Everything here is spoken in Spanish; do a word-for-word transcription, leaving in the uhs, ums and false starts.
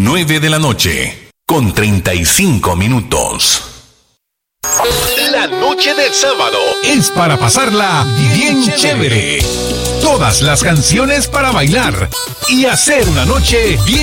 nueve de la noche, con treinta y cinco minutos. La noche del sábado es para pasarla bien, bien chévere. Todas las canciones para bailar y hacer una noche bien